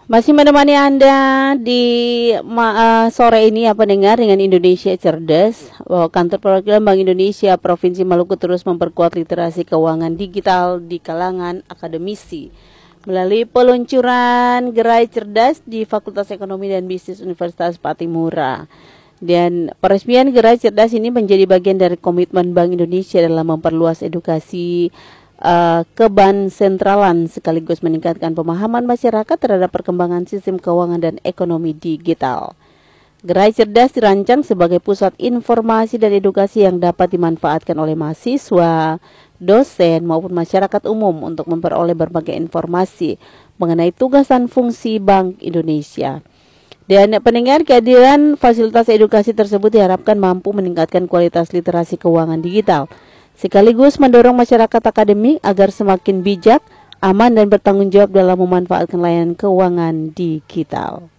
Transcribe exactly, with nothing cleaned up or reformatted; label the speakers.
Speaker 1: Masih menemani Anda di ma- uh, sore ini ya pendengar dengan Indonesia Cerdas. Bahwa Kantor Perwakilan Bank Indonesia Provinsi Maluku terus memperkuat literasi keuangan digital di kalangan akademisi melalui peluncuran Gerai Cerdas di Fakultas Ekonomi dan Bisnis Universitas Patimura. Dan peresmian Gerai Cerdas ini menjadi bagian dari komitmen Bank Indonesia dalam memperluas edukasi uh, keban sentralan sekaligus meningkatkan pemahaman masyarakat terhadap perkembangan sistem keuangan dan ekonomi digital. Gerai Cerdas dirancang sebagai pusat informasi dan edukasi yang dapat dimanfaatkan oleh mahasiswa, dosen maupun masyarakat umum untuk memperoleh berbagai informasi mengenai tugas dan fungsi Bank Indonesia. Dan pendengar, kehadiran fasilitas edukasi tersebut diharapkan mampu meningkatkan kualitas literasi keuangan digital, sekaligus mendorong masyarakat akademik agar semakin bijak, aman dan bertanggung jawab dalam memanfaatkan layanan keuangan digital.